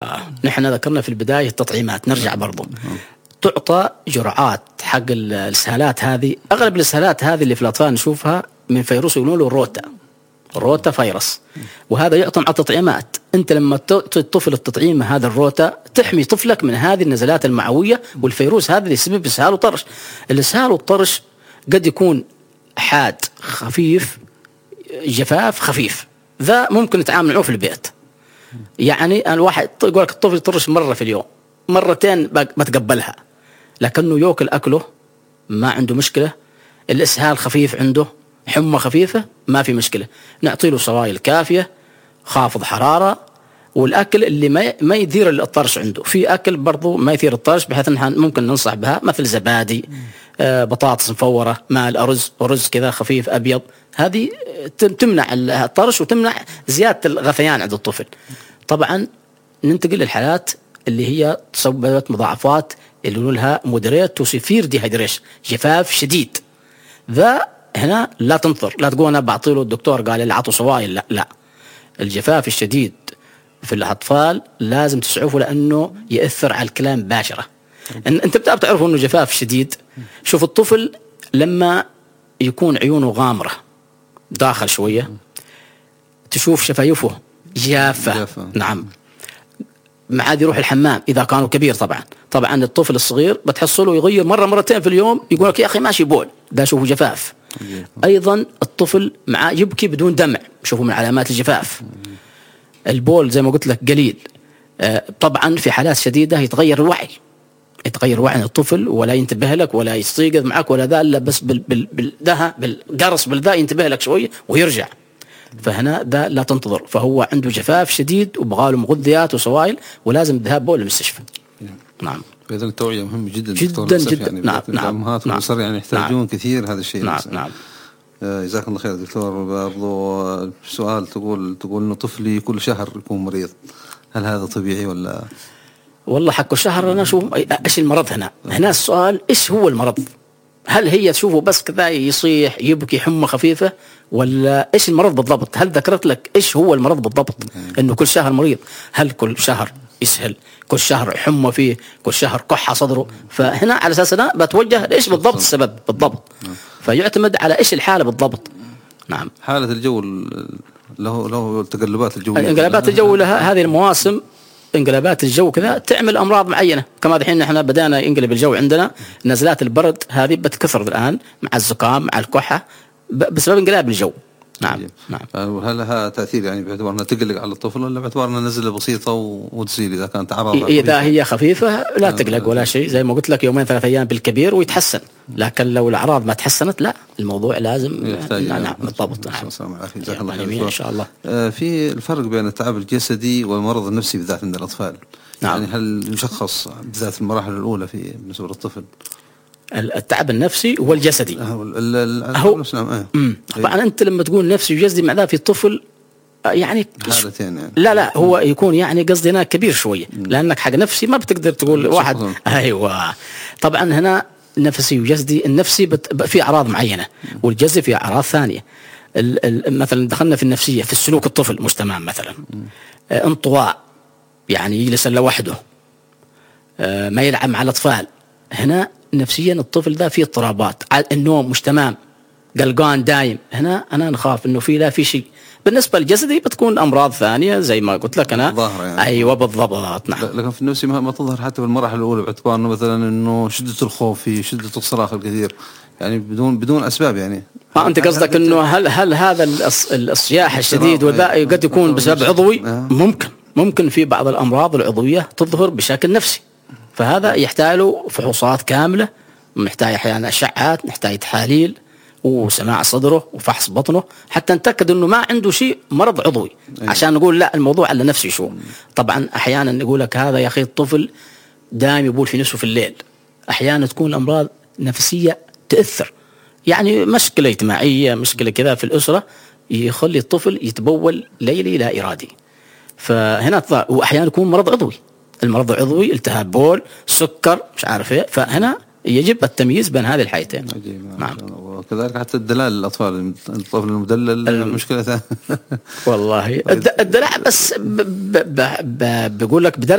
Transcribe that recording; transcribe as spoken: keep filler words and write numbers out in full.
نحن ذكرنا في البداية التطعيمات، نرجع برضو تعطى جرعات حق الإسهالات هذه. أغلب الإسهالات هذه اللي في الأطفال نشوفها من فيروس يقولون له الروتا، الروتا فيروس، وهذا يعطى مع التطعيمات. أنت لما تطفل التطعيم هذا الروتا تحمي طفلك من هذه النزلات المعوية والفيروس هذا اللي يسبب إسهال وطرش. الإسهال والطرش قد يكون حاد خفيف، جفاف خفيف، ذا ممكن نتعامل معه في البيت. يعني الواحد يقول لك الطفل يطرش مرة في اليوم، مرتين ما تقبلها، لكنه يأكل أكله ما عنده مشكلة. الإسهال خفيف عنده، حمى خفيفة ما في مشكلة، نعطي له سوائل كافية، خافض حرارة، والأكل اللي ما ما يثير الطرش عنده. في أكل برضو ما يثير الطرش بحيث أنها ممكن ننصح بها، مثل زبادي، آه بطاطس مفورة، ماء الأرز، ورز كذا خفيف أبيض، هذه تمنع الطرش وتمنع زيادة الغثيان عند الطفل. طبعا ننتقل للحالات اللي هي تسببت مضاعفات اللي نقولها مودريت تو سيفير ديهايدريشن، جفاف شديد. ذا هنا لا تنطر، لا تقول أنا بعطيله الدكتور قال لي عطوا سوائل، لا لا، الجفاف الشديد في الأطفال لازم تسعفه لأنه يأثر على الكلام مباشرة. أنت بتعرفوا أنه جفاف شديد. شوف الطفل لما يكون عيونه غامرة داخل شوية، تشوف شفايفه جافة, جافة. نعم، ما عاد يروح الحمام إذا كانوا كبير. طبعا طبعا الطفل الصغير بتحصله يغير مرة مرتين في اليوم، يقول لك يا أخي ماشي بول، ده شوفوا جفاف. أيضا الطفل معاه يبكي بدون دمع، شوفوا من علامات الجفاف. البول زي ما قلت لك قليل. طبعا في حالات شديدة يتغير الوعي، يتغير وعي الطفل ولا ينتبه لك ولا يستيقظ معك ولا ذا، إلا بس بال بال بالذا بالقرص بالذا ينتبه لك شوية ويرجع. فهنا ذا لا تنتظر، فهو عنده جفاف شديد وبغاله مغذيات وسوائل ولازم الذهاب به للمستشفى. نعم. فإذا التوعية مهمة جدا جدا جدا. يعني نعم نعم. الأمهات والأسر يعني يحتاجون نعم. كثير هذا الشيء. نعم نعم. جزاك الله خير دكتور. برضو سؤال، تقول تقول إنه طفلي كل شهر يكون مريض، هل هذا طبيعي ولا؟ والله حق الشهر أنا شوف إيش المرض هنا. هنا السؤال إيش هو المرض؟ هل هي تشوفه بس كذا يصيح يبكي حمى خفيفة، ولا إيش المرض بالضبط؟ هل ذكرت لك إيش هو المرض بالضبط؟ إنه كل شهر مريض، هل كل شهر يسهل، كل شهر حمى فيه، كل شهر كحة صدره؟ فهنا على أساس أنا بتوجه إيش بالضبط السبب بالضبط، فيعتمد على إيش الحالة بالضبط. نعم. حالة الجو له له تقلبات الجوية، انقلابات الجو لها هذه المواسم، انقلابات الجو كذا تعمل أمراض معينة. كما الحين نحن بدأنا ينقلب الجو عندنا، نزلات البرد هذه بتكثر الآن مع الزكام مع الكحة بسبب انقلاب الجو. نعم نعم. وهل لها تأثير يعني باعتبار أنها تقلق على الطفل، ولا باعتبار أنها نزلة بسيطة وتزيل إذا كانت أعراض؟ إذا هي خفيفة لا تقلق ولا شيء، زي ما قلت لك يومين ثلاث أيام بالكبير ويتحسن. لكن لو الأعراض ما تحسنت لا، الموضوع لازم يحتاج. نعم بالضبط. نعم. جزاك الله خير إن شاء الله. في الفرق بين التعب الجسدي والمرض النفسي بالذات عند الأطفال. نعم. يعني هل يشخص بالذات المراحل الأولى في بالنسبة للطفل؟ التعب النفسي والجسدي هو طبعا أنت لما تقول نفسي وجسدي مع ذا في الطفل يعني حالتين يعني. لا لا هو يكون يعني قصدي هنا كبير شوية، لأنك حاجة نفسي ما بتقدر تقول واحد. أيوة طبعا هنا نفسي وجسدي. النفسي في أعراض معينة والجسدي في أعراض ثانية. مثلا دخلنا في النفسية في السلوك الطفل مش تمام، مثلا انطواء يعني يجلس لوحده، ما يلعب مع الأطفال. هنا نفسيا الطفل ذا فيه اضطرابات، النوم مش تمام، قلقان دايم. هنا أنا نخاف إنه في لا في شيء. بالنسبة للجسدي بتكون أمراض ثانية زي ما قلت لك أنا. يعني. أيوة بالضبط. نعم. لكن في النفسي ما تظهر حتى في المراحل الأولى، باعتبار إنه مثلا إنه شدة الخوف في شدة الصراخ الكثير، يعني بدون بدون أسباب يعني. ما أنت قصدك إنه هل هل هذا الصياح الشديد وذا قد يكون بسبب عضوي؟ ممكن ممكن في بعض الأمراض العضوية تظهر بشكل نفسي، فهذا يحتاج له فحوصات كاملة، محتاج أحيانا أشعات، نحتاج تحاليل وسماع صدره وفحص بطنه حتى نتأكد أنه ما عنده شيء مرض عضوي. أيوة. عشان نقول لا الموضوع على نفسي شو. طبعا أحيانا نقول لك هذا يا أخي الطفل دائم يبول في نفسه في الليل. أحيانا تكون الأمراض نفسية تأثر، يعني مشكلة اجتماعية، مشكلة كذا في الأسرة يخلي الطفل يتبول ليلي لا إرادي. فهنا وأحيانا يكون مرض عضوي، المرض العضوي التهاب بول، سكر، مش عارف ايه. فهنا يجب التمييز بين هذه الحالتين. نعم. وكذلك حتى الدلال للأطفال، الطفل المدلل مشكلة ثانية. والله الدلع بس بقول لك بدرجة